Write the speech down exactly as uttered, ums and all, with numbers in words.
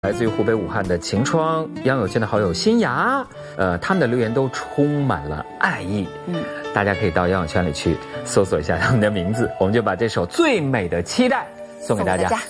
来自于湖北武汉的晴窗，杨友谦的好友新芽，呃，他们的留言都充满了爱意。嗯，大家可以到杨友圈里去搜索一下他们的名字，我们就把这首《最美的期待》送给大家。